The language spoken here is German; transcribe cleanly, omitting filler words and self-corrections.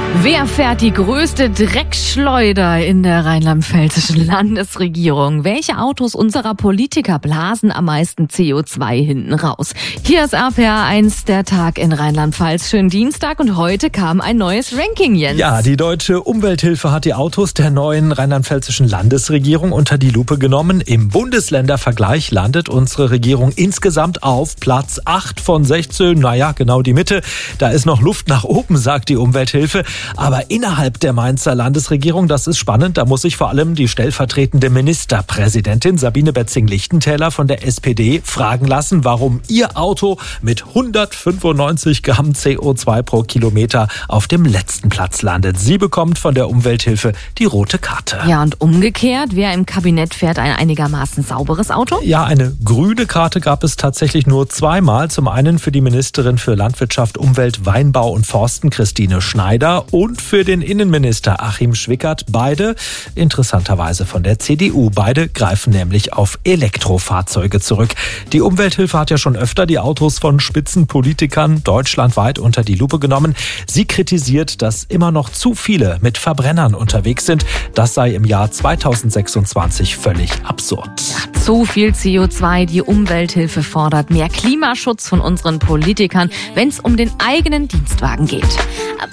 Wer fährt die größte Dreckschleuder in der rheinland-pfälzischen Landesregierung? Welche Autos unserer Politiker blasen am meisten CO2 hinten raus? Hier ist RPA1, der Tag in Rheinland-Pfalz. Schönen Dienstag und heute kam ein neues Ranking, Jens. Ja, die Deutsche Umwelthilfe hat die Autos der neuen rheinland-pfälzischen Landesregierung unter die Lupe genommen. Im Bundesländervergleich landet unsere Regierung insgesamt auf Platz 8 von 16. Naja, genau die Mitte. Da ist noch Luft nach oben, sagt die Umwelthilfe. Aber innerhalb der Mainzer Landesregierung, das ist spannend, da muss sich vor allem die stellvertretende Ministerpräsidentin Sabine Betzing-Lichtentäler von der SPD fragen lassen, warum ihr Auto mit 195 Gramm CO2 pro Kilometer auf dem letzten Platz landet. Sie bekommt von der Umwelthilfe die rote Karte. Ja, und umgekehrt, wer im Kabinett fährt ein einigermaßen sauberes Auto? Ja, eine grüne Karte gab es tatsächlich nur zweimal. Zum einen für die Ministerin für Landwirtschaft, Umwelt, Weinbau und Forsten, Christine Schneider, und für den Innenminister Achim Schwickert. Beide interessanterweise von der CDU. Beide greifen nämlich auf Elektrofahrzeuge zurück. Die Umwelthilfe hat ja schon öfter die Autos von Spitzenpolitikern deutschlandweit unter die Lupe genommen. Sie kritisiert, dass immer noch zu viele mit Verbrennern unterwegs sind. Das sei im Jahr 2026 völlig absurd. Ja, zu viel CO2. Die Umwelthilfe fordert mehr Klimaschutz von unseren Politikern, wenn es um den eigenen Dienstwagen geht.